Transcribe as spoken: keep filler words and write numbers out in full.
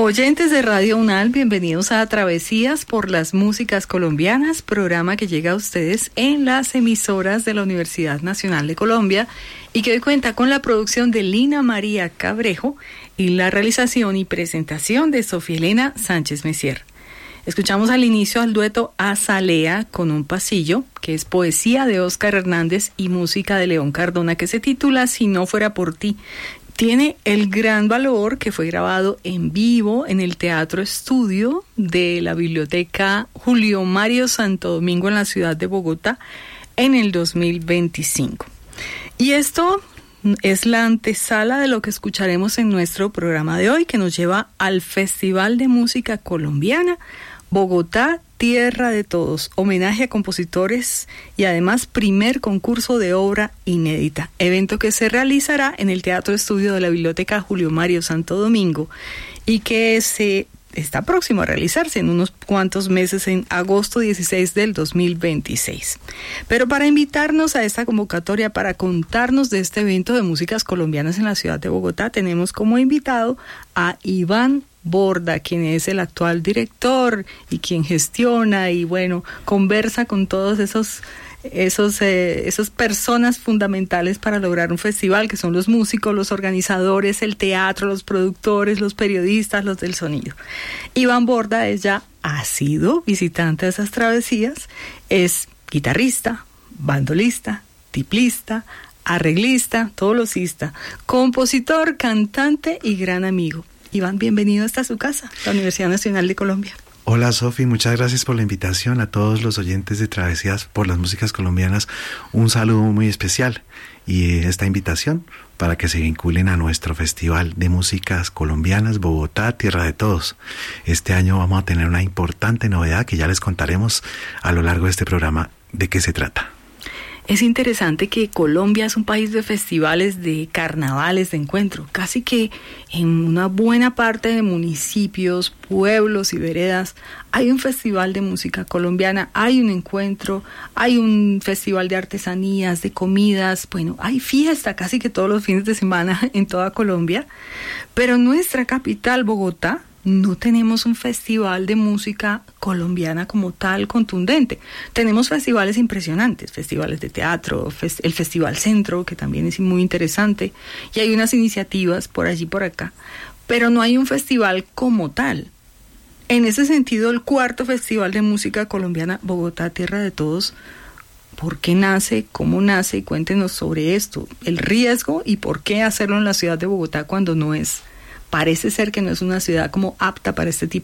Oyentes de Radio UNAL, bienvenidos a Travesías por las Músicas Colombianas, programa que llega a ustedes en las emisoras de la Universidad Nacional de Colombia y que hoy cuenta con la producción de Lina María Cabrejo y la realización y presentación de Sofía Elena Sánchez Messier. Escuchamos al inicio al dueto Azalea con un pasillo, que es poesía de Óscar Hernández y música de León Cardona, que se titula Si no fuera por ti. Tiene el gran valor que fue grabado en vivo en el Teatro Estudio de la Biblioteca Julio Mario Santo Domingo en la ciudad de Bogotá en el dos mil veinticinco. Y esto es la antesala de lo que escucharemos en nuestro programa de hoy, que nos lleva al Festival de Música Colombiana Bogotá, Tierra de Todos, homenaje a compositores y además primer concurso de obra inédita, evento que se realizará en el Teatro Estudio de la Biblioteca Julio Mario Santo Domingo y que se está próximo a realizarse en unos cuantos meses, en agosto dieciséis del dos mil veintiséis. Pero para invitarnos a esta convocatoria, para contarnos de este evento de músicas colombianas en la ciudad de Bogotá, tenemos como invitado a Iván Borda, quien es el actual director y quien gestiona y bueno, conversa con todos esos esos eh, esas personas fundamentales para lograr un festival, que son los músicos, los organizadores, el teatro, los productores, los periodistas, los del sonido. Iván Borda es ya ha sido visitante de esas travesías, es guitarrista, bandolista, tiplista, arreglista, tolosista, compositor, cantante y gran amigo. Iván, bienvenido hasta su casa, la Universidad Nacional de Colombia. Hola Sofi, muchas gracias por la invitación. A todos los oyentes de Travesías por las Músicas Colombianas, un saludo muy especial y esta invitación para que se vinculen a nuestro Festival de Músicas Colombianas Bogotá, Tierra de Todos. Este año vamos a tener una importante novedad que ya les contaremos a lo largo de este programa de qué se trata. Es interesante que Colombia es un país de festivales, de carnavales, de encuentro. Casi que en una buena parte de municipios, pueblos y veredas hay un festival de música colombiana, hay un encuentro, hay un festival de artesanías, de comidas. Bueno, hay fiesta casi que todos los fines de semana en toda Colombia. Pero en nuestra capital, Bogotá, no tenemos un festival de música colombiana como tal contundente. Tenemos festivales impresionantes, festivales de teatro, fest- el Festival Centro, que también es muy interesante, y hay unas iniciativas por allí y por acá, pero no hay un festival como tal. En ese sentido, el cuarto Festival de Música Colombiana Bogotá, Tierra de Todos, ¿por qué nace? ¿Cómo nace? Y cuéntenos sobre esto, el riesgo y por qué hacerlo en la ciudad de Bogotá cuando no es... Parece ser que no es una ciudad como apta para este tipo